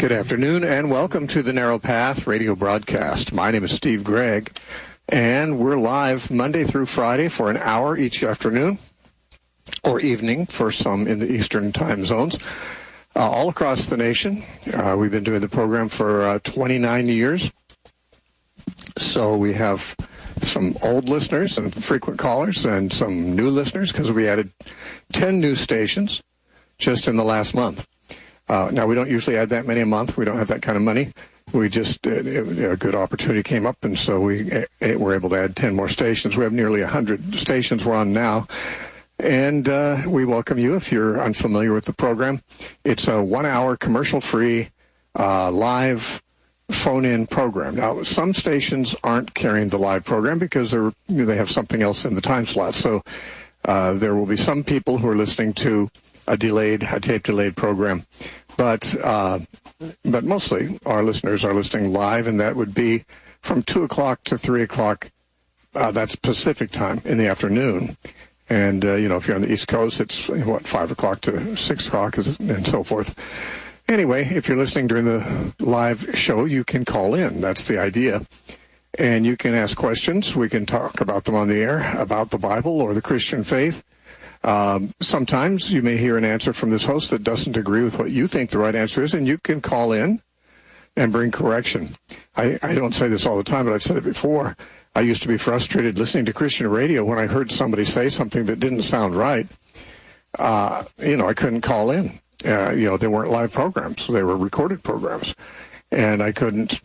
Good afternoon, and welcome to the Narrow Path radio broadcast. My name is Steve Gregg, and we're live Monday through Friday for an hour each afternoon, or evening for some in the Eastern time zones, all across the nation. We've been doing the program for 29 years, so we have some old listeners and frequent callers and some new listeners because we added 10 new stations just in the last month. Now, we don't usually add that many a month. We don't have that kind of money. We just, a good opportunity came up, and so we were able to add 10 more stations. We have nearly 100 stations we're on now. And we welcome you if you're unfamiliar with the program. It's a 1-hour commercial-free live phone-in program. Now, some stations aren't carrying the live program because they have something else in the time slot. So there will be some people who are listening to a tape-delayed program. But mostly our listeners are listening live, and that would be from 2 o'clock to 3 o'clock. That's Pacific time in the afternoon. And, if you're on the East Coast, it's, 5 o'clock to 6 o'clock and so forth. Anyway, if you're listening during the live show, you can call in. That's the idea. And you can ask questions. We can talk about them on the air, about the Bible or the Christian faith. Sometimes you may hear an answer from this host that doesn't agree with what you think the right answer is, and you can call in and bring correction. I don't say this all the time, but I've said it before. I used to be frustrated listening to Christian radio when I heard somebody say something that didn't sound right. I couldn't call in. They weren't live programs. They were recorded programs. And I couldn't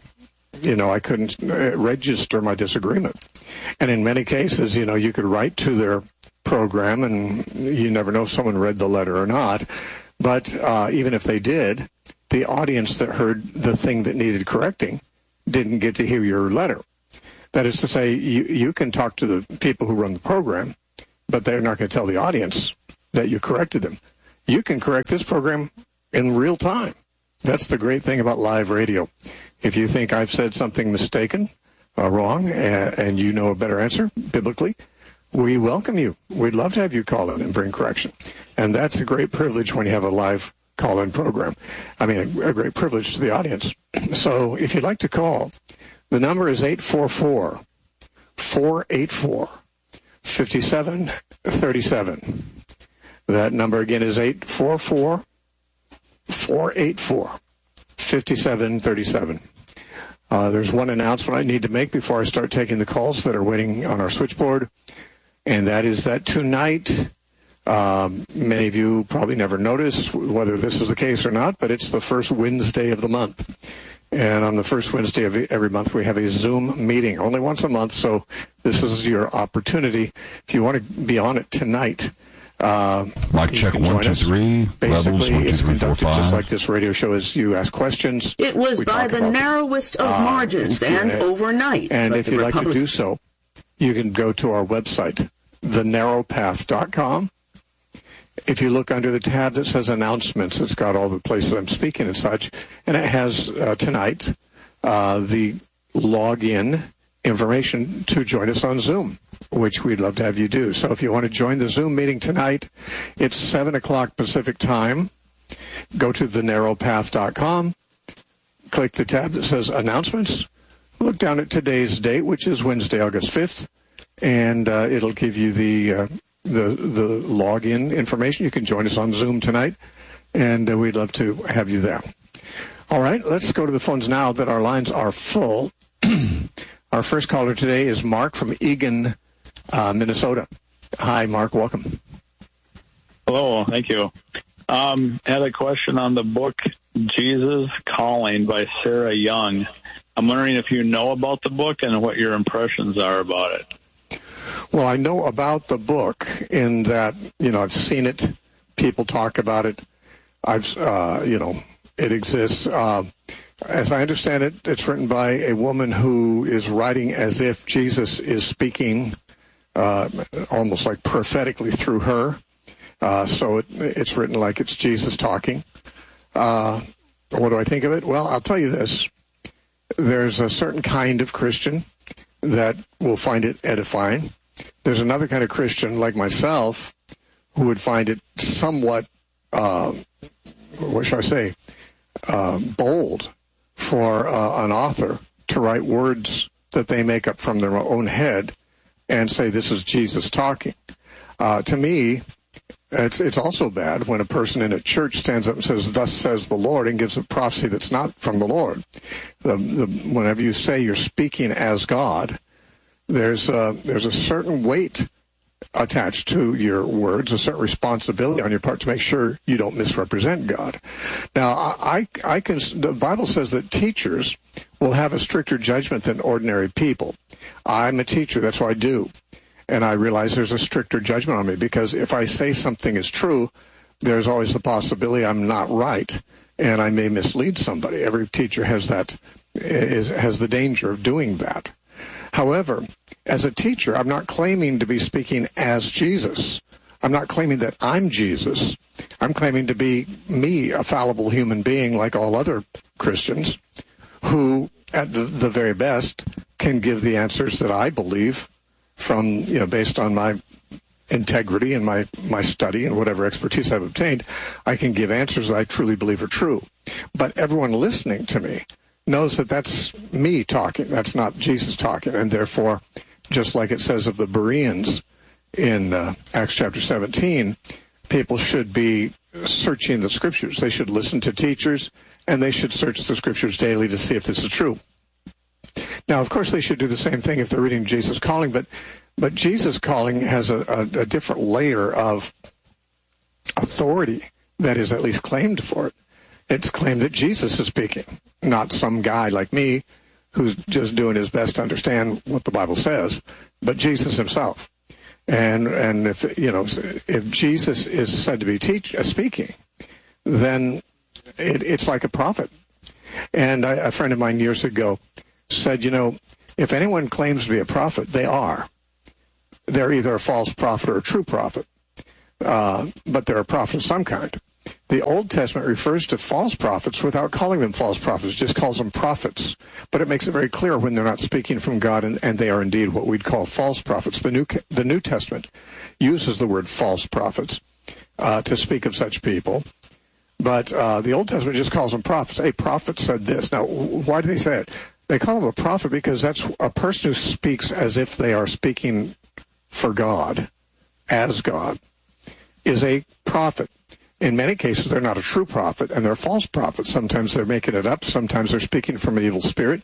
register my disagreement. And in many cases, you could write to their program, and you never know if someone read the letter or not. But even if they did, the audience that heard the thing that needed correcting didn't get to hear your letter. That is to say, you can talk to the people who run the program, but they're not going to tell the audience that you corrected them. You can correct this program in real time. That's the great thing about live radio. If you think I've said something mistaken, wrong, and you know a better answer biblically, we welcome you. We'd love to have you call in and bring correction. And that's a great privilege when you have a live call-in program. I mean, a great privilege to the audience. So if you'd like to call, the number is 844-484-5737. That number again is 844-484-5737. There's one announcement I need to make before I start taking the calls that are waiting on our switchboard, and that is that tonight, many of you probably never noticed whether this is the case or not, but it's the first Wednesday of the month. And on the first Wednesday of every month, we have a Zoom meeting, only once a month, so this is your opportunity. If you want to be on it tonight, Mic check 1 2 3. Basically, it's conducted just like this radio show is. You ask questions. It was by the narrowest of margins and overnight. And if you'd like to do so, you can go to our website, thenarrowpath.com. If you look under the tab that says announcements, it's got all the places I'm speaking and such. And it has tonight the login information to join us on Zoom, which we'd love to have you do. So if you want to join the Zoom meeting tonight, it's 7 o'clock Pacific time. Go to thenarrowpath.com, click the tab that says announcements, look down at today's date, which is Wednesday, August 5th, and it'll give you the login information. You can join us on Zoom tonight, and we'd love to have you there. All right, let's go to the phones now that our lines are full. Our first caller today is Mark from Eagan, Minnesota. Hi, Mark. Welcome. Hello. Thank you. Had a question on the book Jesus Calling by Sarah Young. I'm wondering if you know about the book and what your impressions are about it. Well, I know about the book in that, I've seen it. People talk about it. It exists. As I understand it, it's written by a woman who is writing as if Jesus is speaking almost like prophetically through her. So it's written like it's Jesus talking. What do I think of it? Well, I'll tell you this. There's a certain kind of Christian that will find it edifying. There's another kind of Christian like myself who would find it somewhat, what should I say, bold for an author to write words that they make up from their own head and say this is Jesus talking. To me, it's also bad when a person in a church stands up and says, "Thus says the Lord," and gives a prophecy that's not from the Lord. Whenever you say you're speaking as God, there's a certain weight attached to your words, a certain responsibility on your part to make sure you don't misrepresent God. Now, the Bible says that teachers will have a stricter judgment than ordinary people. I'm a teacher, that's what I do. And I realize there's a stricter judgment on me because if I say something is true, there's always the possibility I'm not right and I may mislead somebody. Every teacher has the danger of doing that. However, as a teacher, I'm not claiming to be speaking as Jesus. I'm not claiming that I'm Jesus. I'm claiming to be me, a fallible human being like all other Christians, who, at the very best, can give the answers that I believe from, based on my integrity and my study and whatever expertise I've obtained. I can give answers that I truly believe are true. But everyone listening to me knows that that's me talking. That's not Jesus talking. And therefore, just like it says of the Bereans in Acts chapter 17, people should be searching the Scriptures. They should listen to teachers, and they should search the Scriptures daily to see if this is true. Now, of course, they should do the same thing if they're reading Jesus Calling, but Jesus Calling has a different layer of authority that is at least claimed for it. It's claimed that Jesus is speaking, not some guy like me who's just doing his best to understand what the Bible says, but Jesus himself. And if Jesus is said to be speaking, then it's like a prophet. And a friend of mine years ago said, if anyone claims to be a prophet, they are. They're either a false prophet or a true prophet, but they're a prophet of some kind. The Old Testament refers to false prophets without calling them false prophets, just calls them prophets. But it makes it very clear when they're not speaking from God, and they are indeed what we'd call false prophets. The New Testament uses the word false prophets to speak of such people. But the Old Testament just calls them prophets. A prophet said this. Now, why do they say it? They call him a prophet because that's a person who speaks as if they are speaking for God, as God, is a prophet. In many cases, they're not a true prophet, and they're false prophets. Sometimes they're making it up. Sometimes they're speaking from an evil spirit.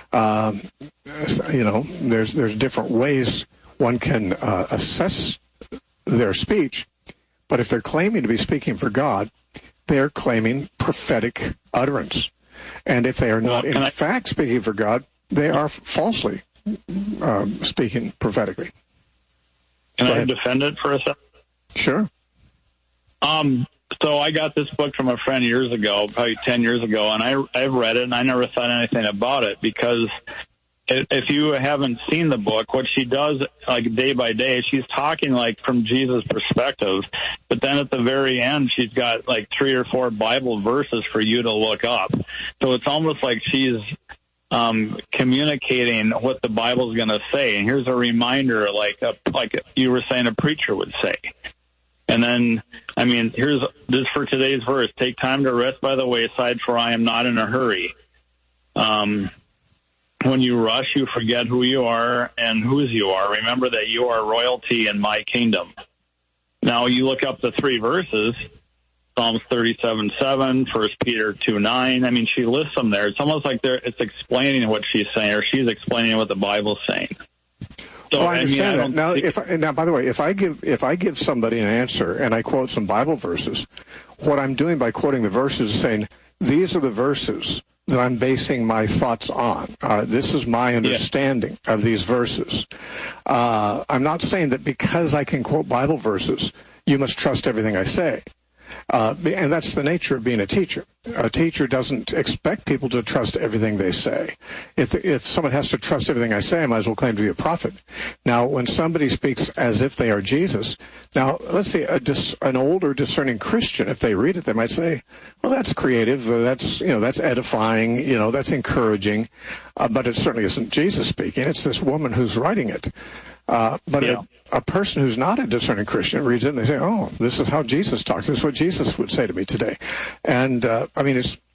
There's different ways one can assess their speech. But if they're claiming to be speaking for God, they're claiming prophetic utterance. And if they are not in fact speaking for God, they are falsely speaking prophetically. Can I defend it for a second? Sure. So I got this book from a friend years ago, probably 10 years ago, and I've read it, and I never thought anything about it because if you haven't seen the book, what she does, like day by day, she's talking like from Jesus' perspective, but then at the very end, she's got like 3 or 4 Bible verses for you to look up. So it's almost like she's communicating what the Bible's going to say. And here's a reminder, like you were saying a preacher would say. And then, here's this for today's verse. Take time to rest by the wayside, for I am not in a hurry. When you rush, you forget who you are and whose you are. Remember that you are royalty in my kingdom. Now, you look up the 3 verses, Psalms 37:7, 1 Peter 2:9. She lists them there. It's almost like it's explaining what she's saying, or she's explaining what the Bible's saying. So, I understand that. Now, by the way, if I give somebody an answer and I quote some Bible verses, what I'm doing by quoting the verses is saying, these are the verses that I'm basing my thoughts on. This is my understanding of these verses. I'm not saying that because I can quote Bible verses, you must trust everything I say. And that's the nature of being a teacher. A teacher doesn't expect people to trust everything they say. If someone has to trust everything I say, I might as well claim to be a prophet. Now, when somebody speaks as if they are Jesus, now, let's say an older discerning Christian, if they read it, they might say, well, that's creative, that's edifying, that's encouraging, but it certainly isn't Jesus speaking. It's this woman who's writing it. A person who's not a discerning Christian reads it and they say, oh, this is how Jesus talks. This is what Jesus would say to me today. And,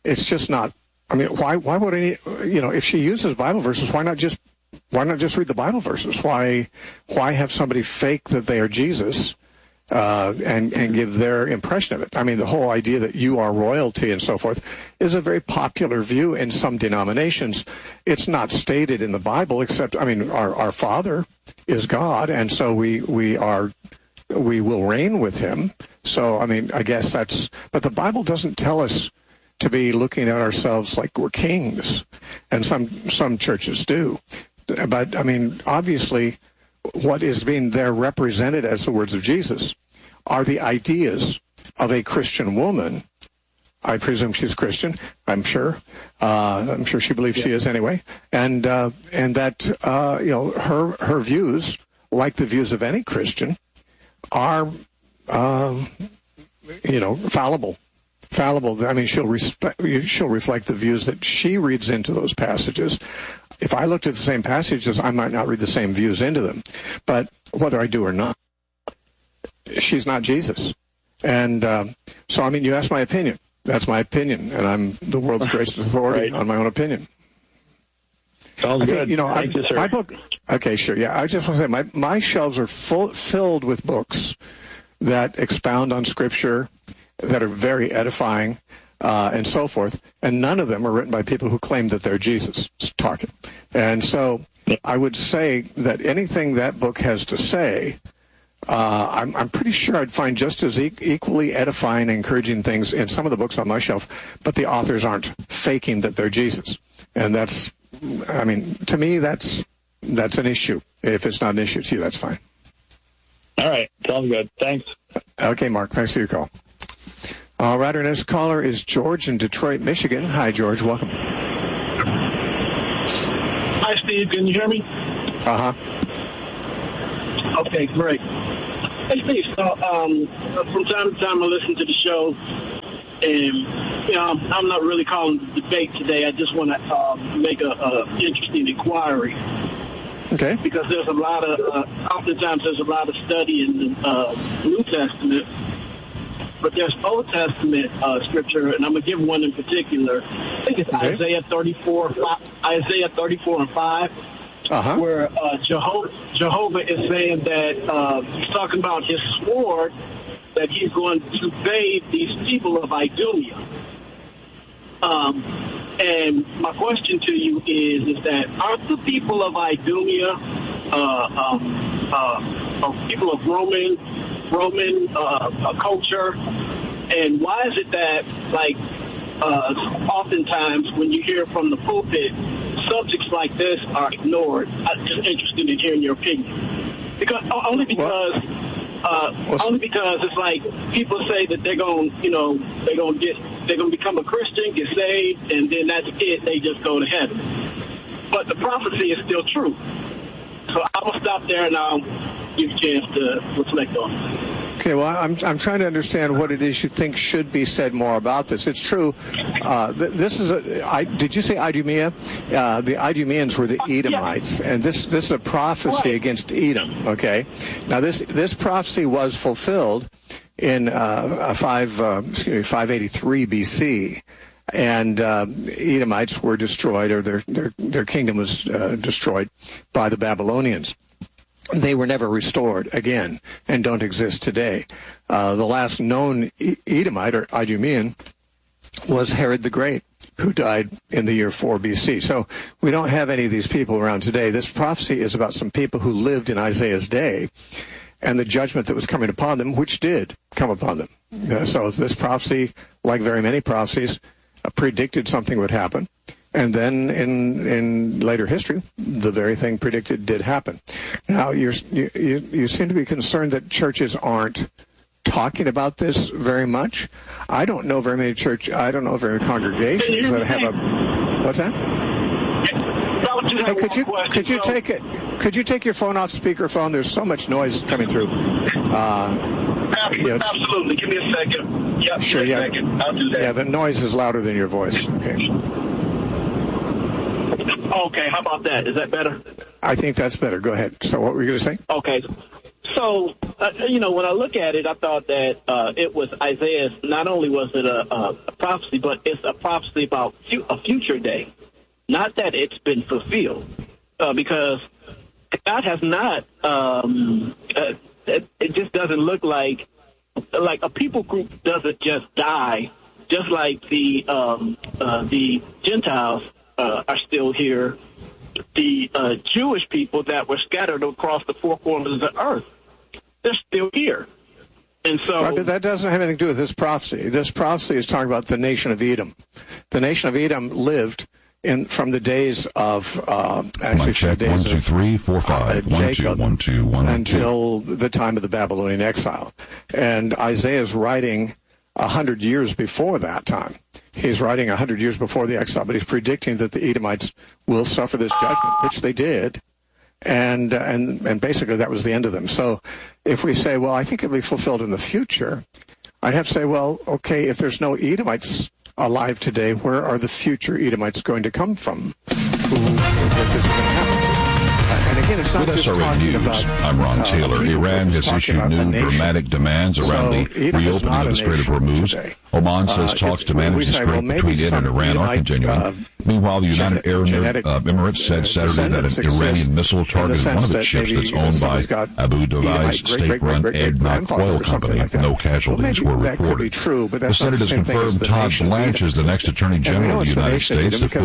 it's just not. I mean, why would any, if she uses Bible verses, why not just read the Bible verses? Why have somebody fake that they are Jesus and give their impression of it? I mean, the whole idea that you are royalty and so forth is a very popular view in some denominations. It's not stated in the Bible, except, I mean, our Father is God, and so we will reign with him. So, I mean, I guess but the Bible doesn't tell us to be looking at ourselves like we're kings, and some churches do. But, I mean, obviously, what is being there represented as the words of Jesus are the ideas of a Christian woman. I presume she's Christian, I'm sure. I'm sure she believes she is anyway. And that, her views, like the views of any Christian, are, fallible. I mean, she'll reflect the views that she reads into those passages. If I looked at the same passages, I might not read the same views into them. But whether I do or not, she's not Jesus. And so, I mean, you asked my opinion. That's my opinion, and I'm the world's greatest authority on my own opinion. Sounds good. Thank you, sir. My book. Okay, sure. Yeah, I just want to say my shelves are filled with books that expound on Scripture, that are very edifying, and so forth, and none of them are written by people who claim that they're Jesus talking. And so I would say that anything that book has to say, I'm pretty sure I'd find just as equally edifying and encouraging things in some of the books on my shelf, but the authors aren't faking that they're Jesus. And that's, I mean, to me, that's an issue. If it's not an issue to you, that's fine. All right. Sounds good. Thanks. Okay, Mark. Thanks for your call. All right, our next caller is George in Detroit, Michigan. Hi, George. Welcome. Hi, Steve. Can you hear me? Uh-huh. Okay, great. Hey, Steve, so from time to time I listen to the show, and, I'm not really calling the debate today. I just want to make a interesting inquiry. Okay. Because there's a lot of, oftentimes there's a lot of study in the New Testament, but there's Old Testament scripture, and I'm going to give one in particular. I think it's Isaiah 34 and 5, where Jehovah is saying that he's talking about his sword, that he's going to save these people of Idumea. And my question to you is that aren't the people of Idumea people of Roman culture? And why is it that, oftentimes when you hear from the pulpit, subjects like this are ignored? I'm just interested in hearing your opinion. Only because it's like people say that they're going to become a Christian, get saved, and then that's it. They just go to heaven. But the prophecy is still true. So I'm gonna stop there and I'll give you a chance to reflect on it. Okay, well, I'm trying to understand what it is you think should be said more about this. It's true. This is did you say Idumea? The Idumeans were the Edomites, and this is a prophecy against Edom. Okay, now this prophecy was fulfilled in 583 BC, and Edomites were destroyed, or their kingdom was destroyed by the Babylonians. They were never restored again and don't exist today. The last known Edomite or Idumean was Herod the Great, who died in the year 4 BC. So we don't have any of these people around today. This prophecy is about some people who lived in Isaiah's day and the judgment that was coming upon them, which did come upon them. So this prophecy, like very many prophecies, predicted something would happen. And then in later history, the very thing predicted did happen. Now, you seem to be concerned that churches aren't talking about this very much. I don't know very many congregations that have a... What's that? Hey, could you take your phone off speakerphone? There's so much noise coming through. Absolutely. Give me a second. Yep, sure, yeah. Second. I'll do that. Yeah, the noise is louder than your voice. Okay, how about that? Is that better? I think that's better. Go ahead. So what were you going to say? Okay. So when I look at it, I thought that it was Isaiah's. Not only was it a prophecy, but it's a prophecy about a future day. Not that it's been fulfilled, because God has not. It just doesn't look like a people group doesn't just die, just like the Gentiles are still here. The Jewish people that were scattered across the four corners of the earth, they're still here. And so, right, but that doesn't have anything to do with this prophecy. This prophecy is talking about the nation of Edom. The nation of Edom lived from the days of actually check 1 2 3 4 5 1 2 1 2 1 until the time of the Babylonian exile. And Isaiah is writing 100 years before that time. He's writing 100 years before the exile, but he's predicting that the Edomites will suffer this judgment, which they did. And basically that was the end of them. So if we say, well, I think it'll be fulfilled in the future, I'd have to say, well, okay, if there's no Edomites alive today, where are the future Edomites going to come from? Who this is going to happen to? And again, it's not just talking about... I'm Ron Taylor. Iran has issued new dramatic demands around the reopening of the Strait of Hormuz. Oman says talks to manage the strait between it and Iran are continuing. Meanwhile, the United Arab Emirates said Saturday that an Iranian missile targeted one of its ships that's owned by Abu Dhabi's state-run ADNOC oil company. No casualties were reported. The Senate has confirmed Todd Blanche as the next Attorney General of the United States. The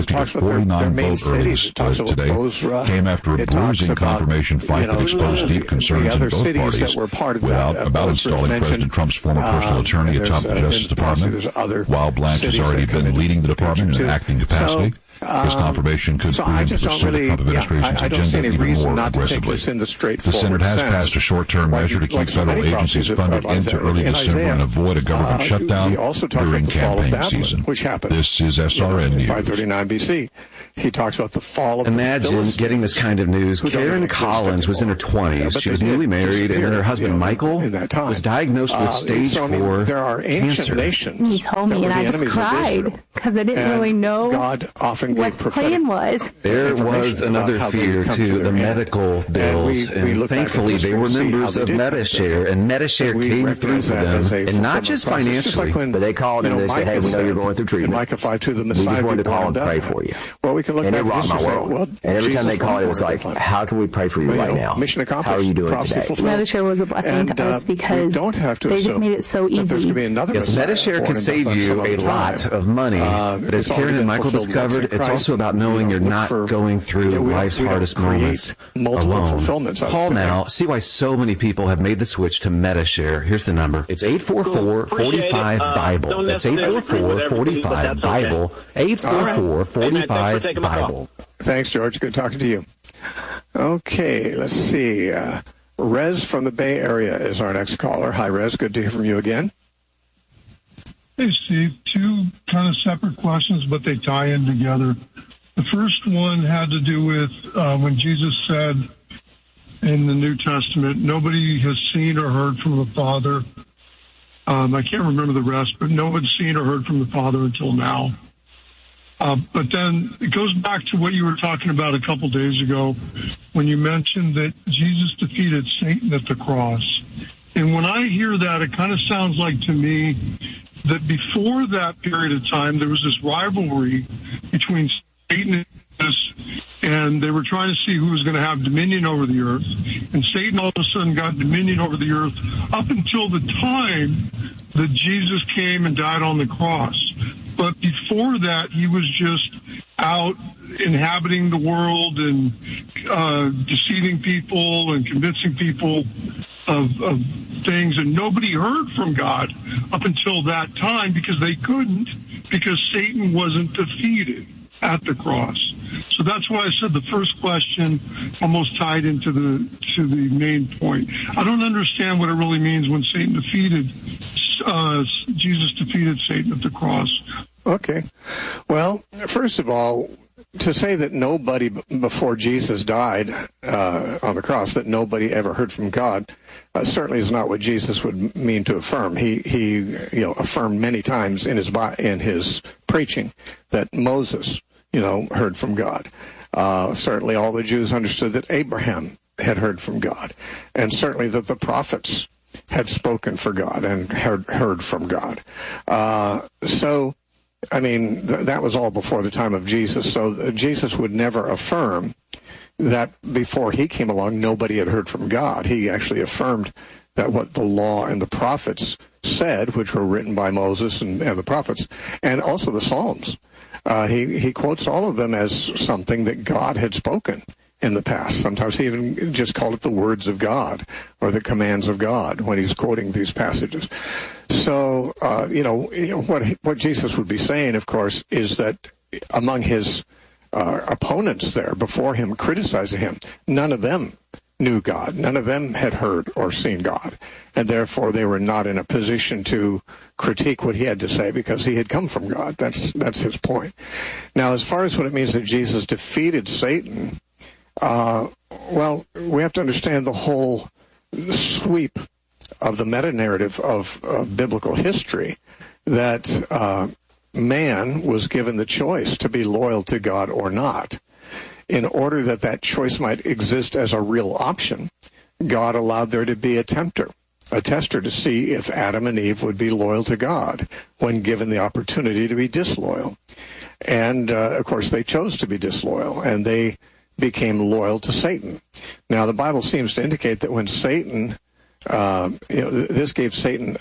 49-vote early split today came after a bruising confirmation fight that exposed deep concerns in both parties about installing President Trump's former personal attorney atop the Justice Department. While Blanche has already been leading the department in an acting capacity, his confirmation could bring him to pursue the Trump administration's agenda even more aggressively. The Senate has passed a short-term measure to keep federal agencies funded into early December and avoid a government shutdown during campaign season. This is SRN News. 539 BC. He talks about the fall of Imagine getting this kind of news. Karen Collins was in her 20s. She was newly married, and her husband, Michael, was diagnosed with stage 4 cancer. He told me, and I just cried because I didn't really know what the plan was. There was another fear, too, the medical bills. And thankfully, they were members of MediShare, and MediShare came through for them, and not just financially. But they called and they said, hey, we know you're going through treatment. We just wanted to call and pray for you. And it rocked my world. And every time they called, it was like, how can we pray for you right now? Mission accomplished. How are you doing today? MediShare was a blessing to us because they just made it so easy. Yes, MediShare can save you a lot of money, but as Karen and Michael discovered, it's also about knowing you're not going through life's hardest moments alone. Call now. See why so many people have made the switch to MediShare. Here's the number. It's 844-45-BIBLE. That's 844-45-BIBLE. 844-45-BIBLE. Thanks, George. Good talking to you. Okay, let's see. Rez from the Bay Area is our next caller. Hi, Rez. Good to hear from you again. Hey, Steve. Two kind of separate questions, but they tie in together. The first one had to do with when Jesus said in the New Testament, nobody has seen or heard from the Father. I can't remember the rest, but no one's seen or heard from the Father until now. But then it goes back to what you were talking about a couple days ago when you mentioned that Jesus defeated Satan at the cross. And when I hear that, it kind of sounds like to me that before that period of time, there was this rivalry between Satan and Jesus, and they were trying to see who was going to have dominion over the earth. And Satan all of a sudden got dominion over the earth up until the time that Jesus came and died on the cross. But before that, he was just out inhabiting the world and deceiving people and convincing people of things. And nobody heard from God up until that time because they couldn't, because Satan wasn't defeated at the cross. So that's why I said the first question almost tied into the main point. I don't understand what it really means when Satan Jesus defeated Satan at the cross. Okay. Well, first of all, to say that nobody before Jesus died on the cross, that nobody ever heard from God, certainly is not what Jesus would mean to affirm. He affirmed many times in his preaching that Moses, heard from God. Certainly all the Jews understood that Abraham had heard from God, and certainly that the prophets had spoken for God and heard from God. So, I mean, that was all before the time of Jesus. So Jesus would never affirm that before he came along, nobody had heard from God. He actually affirmed that what the law and the prophets said, which were written by Moses and the prophets, and also the Psalms, he quotes all of them as something that God had spoken in the past. Sometimes he even just called it the words of God or the commands of God when he's quoting these passages. So, what Jesus would be saying, of course, is that among his opponents there before him, criticizing him, none of them knew God. None of them had heard or seen God. And therefore, they were not in a position to critique what he had to say because he had come from God. That's his point. Now, as far as what it means that Jesus defeated Satan, well, we have to understand the whole sweep of the meta-narrative of biblical history, that man was given the choice to be loyal to God or not. In order that that choice might exist as a real option, God allowed there to be a tester to see if Adam and Eve would be loyal to God when given the opportunity to be disloyal. And, of course, they chose to be disloyal, and they became loyal to Satan. Now, the Bible seems to indicate that when Satan, this gave Satan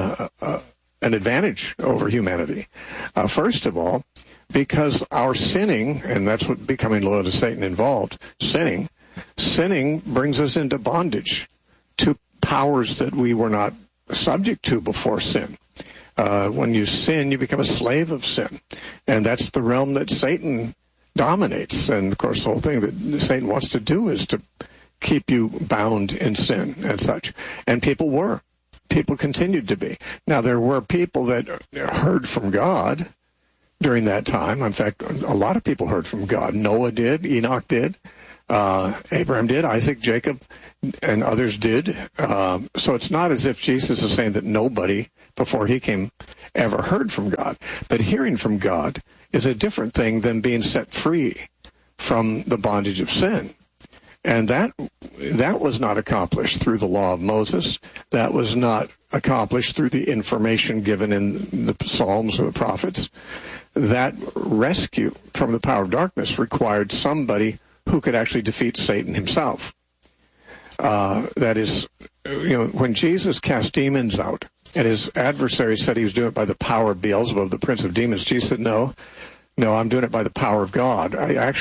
an advantage over humanity. First of all, because our sinning, and that's what becoming loyal to Satan involved, sinning brings us into bondage to powers that we were not subject to before sin. When you sin, you become a slave of sin. And that's the realm that Satan dominates. And, of course, the whole thing that Satan wants to do is to keep you bound in sin and such. And people continued to be. Now, there were people that heard from God during that time. In fact, a lot of people heard from God. Noah did, Enoch did, Abraham did, Isaac, Jacob, and others did. So it's not as if Jesus is saying that nobody before he came ever heard from God. But hearing from God is a different thing than being set free from the bondage of sin. And that was not accomplished through the law of Moses. That was not accomplished through the information given in the Psalms or the prophets. That rescue from the power of darkness required somebody who could actually defeat Satan himself. That is, when Jesus cast demons out, and his adversary said he was doing it by the power of Beelzebub, the prince of demons, Jesus said, no, I'm doing it by the power of God.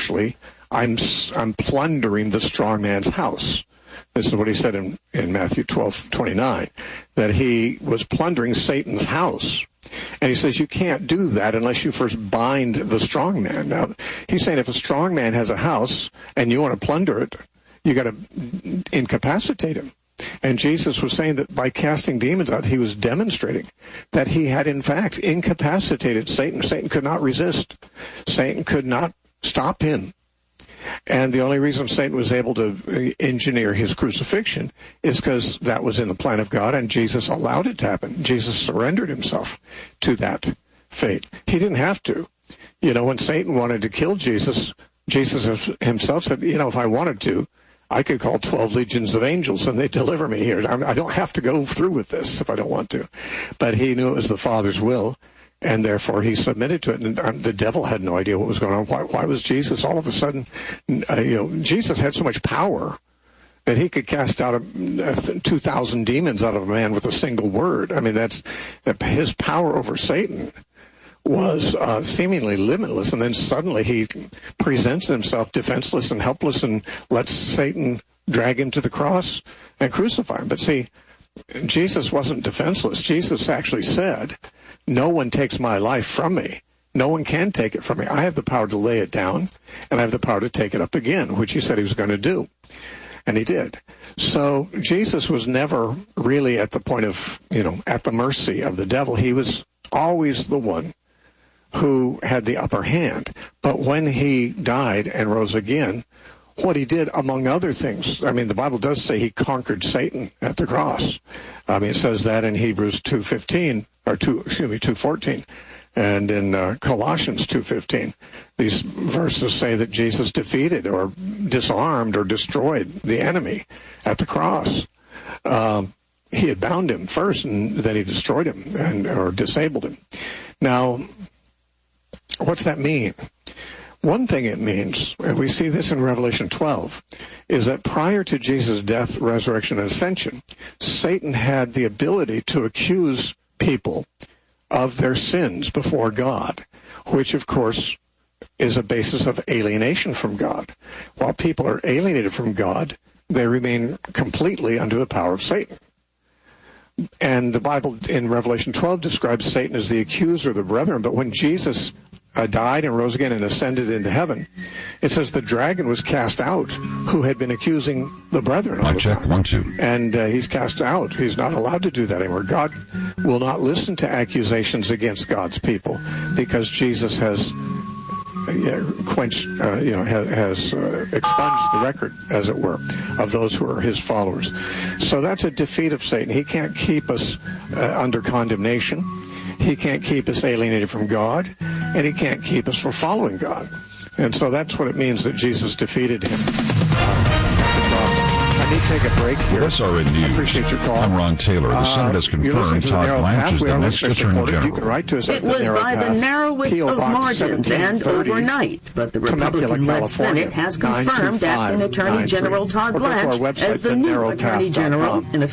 I'm plundering the strong man's house. This is what he said in Matthew 12:29, that he was plundering Satan's house. And he says you can't do that unless you first bind the strong man. Now, he's saying if a strong man has a house and you want to plunder it, you got to incapacitate him. And Jesus was saying that by casting demons out, he was demonstrating that he had, in fact, incapacitated Satan. Satan could not resist. Satan could not stop him. And the only reason Satan was able to engineer his crucifixion is because that was in the plan of God, and Jesus allowed it to happen. Jesus surrendered himself to that fate. He didn't have to. When Satan wanted to kill Jesus, Jesus himself said, if I wanted to, I could call 12 legions of angels and they'd deliver me here. I don't have to go through with this if I don't want to. But he knew it was the Father's will, and therefore he submitted to it. And the devil had no idea what was going on. Why was Jesus all of a sudden, Jesus had so much power that he could cast out 2,000 demons out of a man with a single word. I mean, that's his power over Satan was seemingly limitless, and then suddenly he presents himself defenseless and helpless and lets Satan drag him to the cross and crucify him. But see, Jesus wasn't defenseless. Jesus actually said, no one takes my life from me. No one can take it from me. I have the power to lay it down, and I have the power to take it up again, which he said he was going to do. And he did. So Jesus was never really at the point of, at the mercy of the devil. He was always the one who had the upper hand. But when he died and rose again, what he did, among other things, the Bible does say he conquered Satan at the cross. It says that in Hebrews 2:14, And in Colossians 2:15, these verses say that Jesus defeated or disarmed or destroyed the enemy at the cross. He had bound him first, and then he destroyed him or disabled him. Now, what's that mean? One thing it means, and we see this in Revelation 12, is that prior to Jesus' death, resurrection, and ascension, Satan had the ability to accuse people of their sins before God, which, of course, is a basis of alienation from God. While people are alienated from God, they remain completely under the power of Satan. And the Bible in Revelation 12 describes Satan as the accuser of the brethren, but when Jesus died and rose again and ascended into heaven, it says the dragon was cast out who had been accusing the brethren. I check 1, 2. And he's cast out. He's not allowed to do that anymore. God will not listen to accusations against God's people because Jesus has expunged the record, as it were, of those who are his followers. So that's a defeat of Satan. He can't keep us under condemnation. He can't keep us alienated from God, and he can't keep us from following God. And so that's what it means that Jesus defeated him. I need to take a break here. SRN News. I appreciate your call. I'm Ron Taylor. The Senate has confirmed Todd Blanche is the next Attorney General. You can write to us at it was by the narrowest of margins and overnight, but the Republican-led Senate has confirmed acting Attorney General Todd Blanche as the new Attorney General in a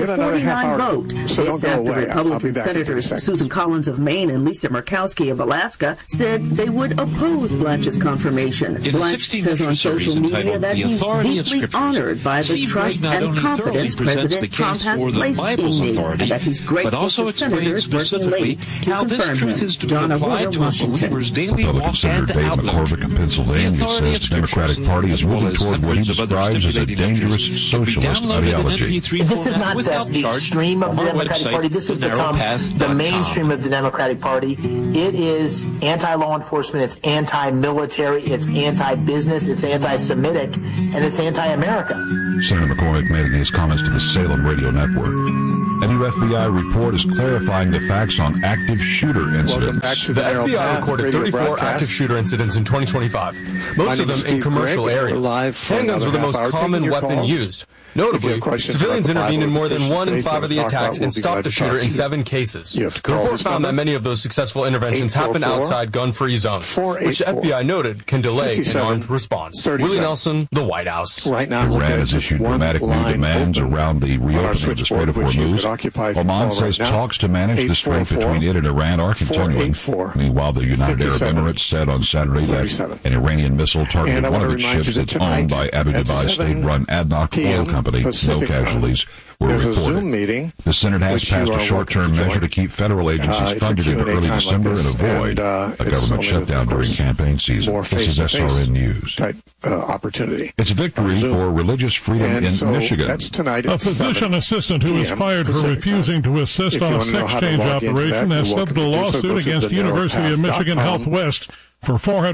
50-49 vote. This after Republican Senators Susan Collins of Maine and Lisa Murkowski of Alaska said they would oppose Blanche's confirmation. Blanche says on social media that he's deeply honored by the trust and confidence President Trump has placed in me, and that he's grateful to senators working late to confirm him. Donna Wood, Washington. Republican Senator Dave McCormick of Pennsylvania says the Democratic Party is moving toward what he describes as a dangerous socialist ideology. This is not the extreme of the Democratic Party. This has become the mainstream of the Democratic Party. It is anti-law enforcement, it's anti-military, it's anti-business, it's anti-Semitic, and it's anti-America. Senator McCormick making his comments to the Salem Radio Network. A new FBI report is clarifying the facts on active shooter incidents. The FBI recorded 34 active shooter incidents in 2025, most of them in commercial areas. Handguns were the most common weapon used. Notably, civilians intervened in more than 1 in 5 of the attacks and stopped the shooter in 7 cases. The report found that many of those successful interventions happened outside gun-free zones, which the FBI noted can delay an armed response. Willie Nelson, the White House. Right now, Iran has issued dramatic new demands around the reopening of the Strait of Hormuz. Oman says talks to manage the strait between it and Iran are continuing. Meanwhile, the United Arab Emirates said on Saturday that an Iranian missile targeted one of its ships that's owned by Abu Dhabi state-run ADNOC oil company. No casualties were reported. The Senate has passed a short-term measure to keep federal agencies funded into early December and avoid a government shutdown during campaign season. This is SRN News. Opportunity. It's a victory for religious freedom in Michigan. That's tonight a physician assistant who was fired for refusing to assist on a sex change operation has settled a lawsuit against University of Michigan Health West for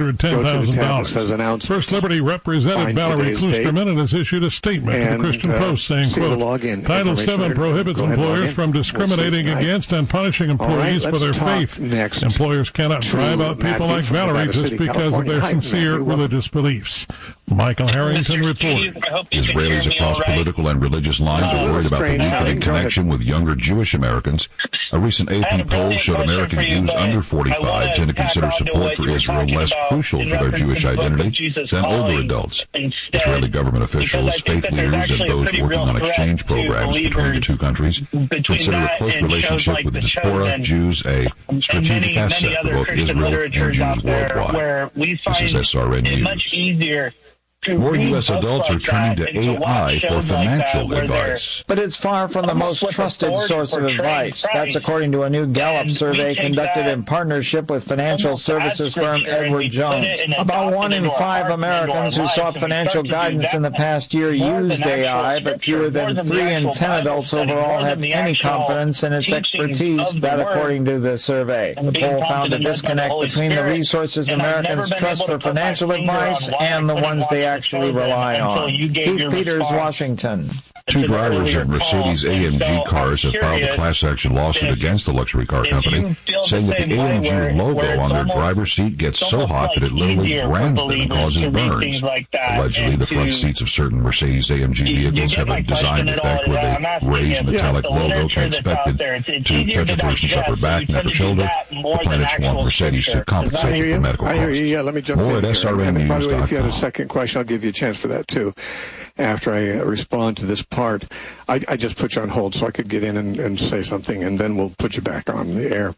$410,000. First Liberty Representative Valerie Klusterman has issued a statement to the Christian Post saying, quote, Title VII prohibits employers from discriminating against and punishing employees for their faith. Employers cannot drive out people like Valerie just because of their sincere religious beliefs. Michael Harrington reports. Israelis across political and religious lines are worried about the weakening connection with younger Jewish Americans. A recent AP poll showed American Jews under 45 tend to consider support for Israel less crucial for their Jewish identity than older adults. Israeli government officials, faith leaders, and those working on exchange programs between the two countries consider a close relationship with the diaspora Jews a strategic asset for both Israel and Jews worldwide. This is SRN News. More U.S. adults are turning to AI for financial advice. But it's far from the most trusted source of advice. That's according to a new Gallup survey conducted in partnership with financial services firm Edward Jones. About 1 in 5 Americans who sought financial guidance in the past year used AI, but fewer than 3 in 10 adults overall have any confidence in its expertise, that according to the survey. The poll found a disconnect between the resources Americans trust for financial advice and the ones they actually rely on. Keith Peters, Washington. Two drivers of Mercedes-AMG cars have filed a class action lawsuit against the luxury car company, saying that the AMG logo on their driver's seat gets so hot that it literally brands them and causes burns. Allegedly, the front seats of certain Mercedes-AMG vehicles have a design defect where they raise metallic logo can expect it to touch a person's upper back, neck, or shoulder. The planets want Mercedes to compensate for medical costs. Yeah, let me jump More in at SRNnews.com. And by the way, if you had a second question, I'll give you a chance for that too. After I respond to this part, I just put you on hold so I could get in and say something, and then we'll put you back on the air.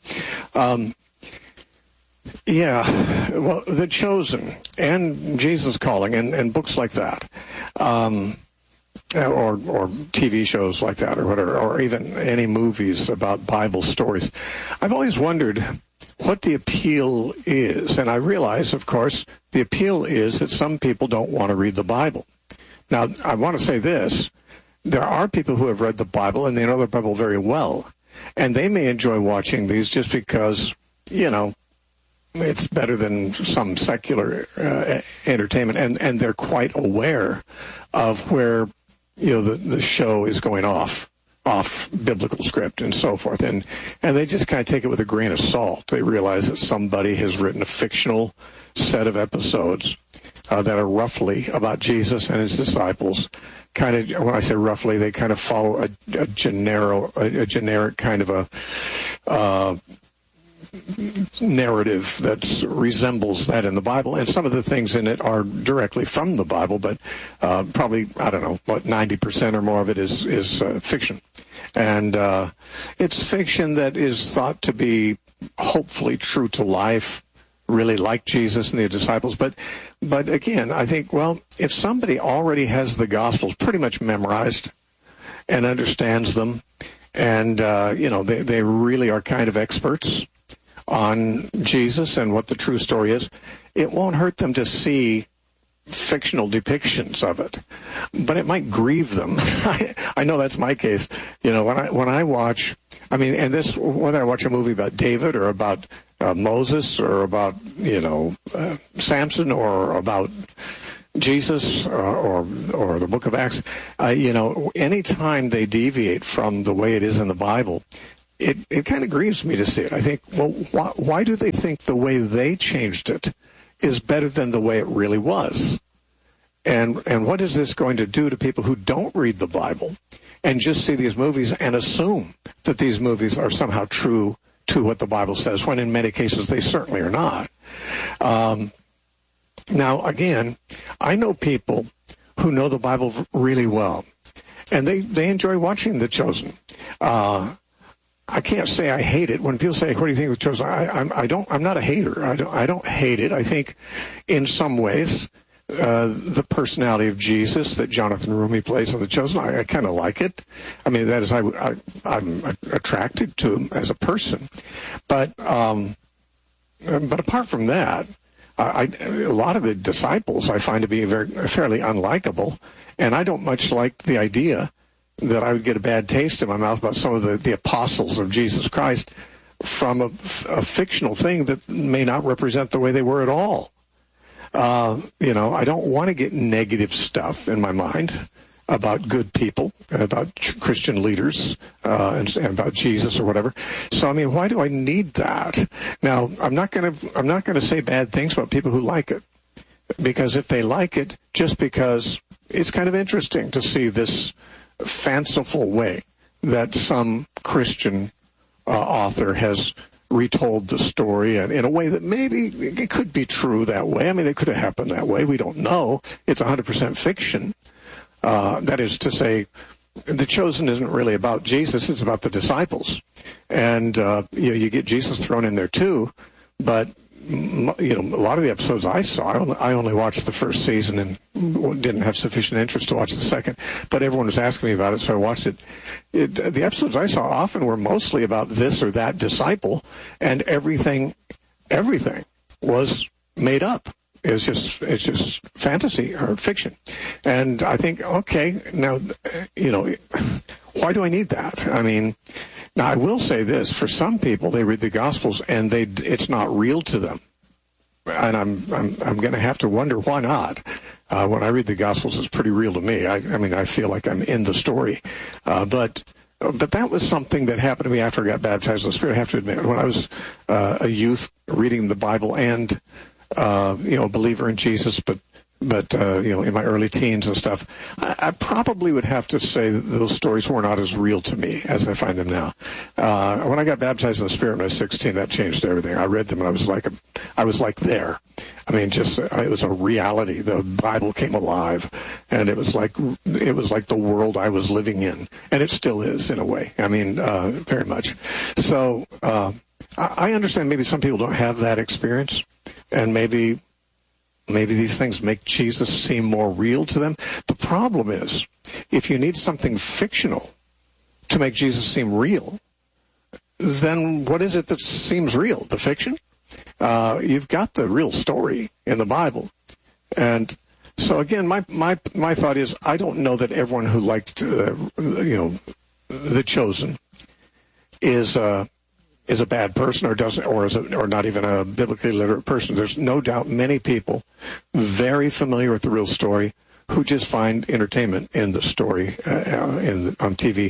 Well, The Chosen and Jesus Calling and books like that, or TV shows like that, or whatever, or even any movies about Bible stories. I've always wondered what the appeal is, and I realize, of course, the appeal is that some people don't want to read the Bible. Now, I want to say this. There are people who have read the Bible, and they know the Bible very well, and they may enjoy watching these just because, it's better than some secular entertainment, and they're quite aware of where, the show is going off biblical script and so forth, and they just kind of take it with a grain of salt. They realize that somebody has written a fictional set of episodes that are roughly about Jesus and his disciples. Kind of, when I say roughly, they kind of follow a generic kind of a narrative that resembles that in the Bible, and some of the things in it are directly from the Bible, but probably, 90% or more of it is fiction. And it's fiction that is thought to be hopefully true to life, really like Jesus and the disciples. But again, I think, well, if somebody already has the Gospels pretty much memorized and understands them, and, they really are kind of experts on Jesus and what the true story is, it won't hurt them to see fictional depictions of it, but it might grieve them. I know that's my case. When I watch, whether I watch a movie about David or about Moses or about Samson or about Jesus or the Book of Acts, anytime they deviate from the way it is in the Bible, it kind of grieves me to see it. I think, well, why do they think the way they changed it is better than the way it really was? And what is this going to do to people who don't read the Bible and just see these movies and assume that these movies are somehow true to what the Bible says, when in many cases they certainly are not? Now, again, I know people who know the Bible really well, and they enjoy watching The Chosen. I can't say I hate it. When people say, what do you think of The Chosen? I'm not a hater. I don't hate it. I think in some ways, the personality of Jesus that Jonathan Roumie plays on The Chosen, I kind of like it. That is, I'm attracted to him as a person. But apart from that, a lot of the disciples I find to be fairly unlikable, and I don't much like the idea that I would get a bad taste in my mouth about some of the apostles of Jesus Christ from a fictional thing that may not represent the way they were at all. I don't want to get negative stuff in my mind about good people, about Christian leaders, and about Jesus or whatever. So, why do I need that? Now, I'm not going to say bad things about people who like it, because if they like it, just because it's kind of interesting to see this fanciful way that some Christian author has retold the story, and in a way that maybe it could be true that way. It could have happened that way. We don't know. It's 100% fiction. That is to say, The Chosen isn't really about Jesus. It's about the disciples. And, you get Jesus thrown in there too. But, a lot of the episodes I saw, I only watched the first season and didn't have sufficient interest to watch the second. But everyone was asking me about it, so I watched it. The episodes I saw often were mostly about this or that disciple, and everything was made up. It's just fantasy or fiction. And I think, okay, now, why do I need that? Now I will say this, for some people, they read the Gospels and it's not real to them. and I'm going to have to wonder why not. When I read the Gospels, it's pretty real to me. I mean, I feel like I'm in the story. But that was something that happened to me after I got baptized in the Spirit. I have to admit, when I was a youth reading the Bible and a believer in Jesus, but in my early teens and stuff, I probably would have to say that those stories were not as real to me as I find them now. When I got baptized in the Spirit when I was 16, that changed everything. I read them and I was like there. I mean, it was a reality. The Bible came alive, and it was like the world I was living in, and it still is in a way. I mean, very much. So I understand maybe some people don't have that experience, and maybe these things make Jesus seem more real to them. The problem is, if you need something fictional to make Jesus seem real, then what is it that seems real? The fiction? You've got the real story in the Bible. And so again, my thought is, I don't know that everyone who liked, The Chosen is a bad person or not even a biblically literate person. There's no doubt many people very familiar with the real story who just find entertainment in the story on TV.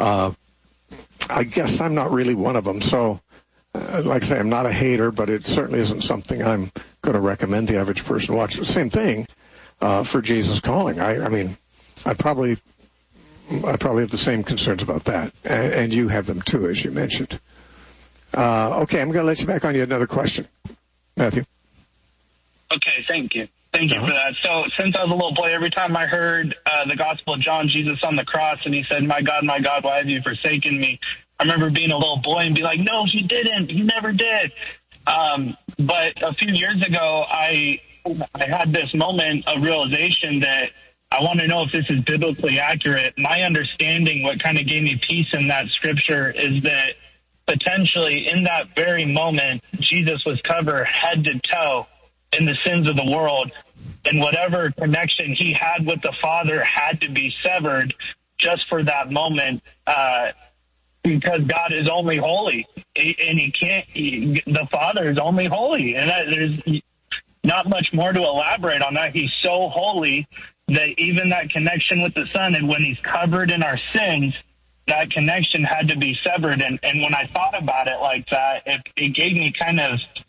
I guess I'm not really one of them. So, like I say, I'm not a hater, but it certainly isn't something I'm going to recommend the average person watch. The same thing for Jesus Calling. I mean, I probably have the same concerns about that, and you have them too, as you mentioned. Okay, I'm going to let you back on. You had another question, Matthew. Okay, thank you. Thank you for that. So since I was a little boy, every time I heard the Gospel of John, Jesus on the cross, and he said, my God, why have you forsaken me? I remember being a little boy and be like, no, he didn't. He never did. But a few years ago, I had this moment of realization that I want to know if this is biblically accurate. My understanding, what kind of gave me peace in that scripture, is that potentially in that very moment, Jesus was covered head to toe in the sins of the world, and whatever connection he had with the Father had to be severed just for that moment, because God is only holy, and the Father is only holy, and there's not much more to elaborate on that. He's so holy that even that connection with the Son, and when he's covered in our sins, that connection had to be severed. And when I thought about it like that, it gave me kind of